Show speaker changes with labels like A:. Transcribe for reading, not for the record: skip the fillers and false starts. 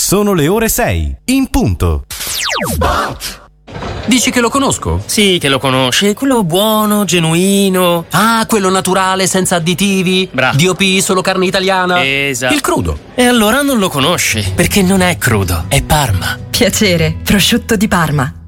A: Sono le ore 6, in punto.
B: Dici che lo conosco?
C: Sì, che lo conosci, quello buono, genuino.
B: Ah, quello naturale, senza additivi.
C: Bravo.
B: DOP, solo carne italiana.
C: Esatto.
B: Il crudo.
C: E allora non lo conosci, perché non è crudo, è Parma.
D: Piacere, prosciutto di Parma.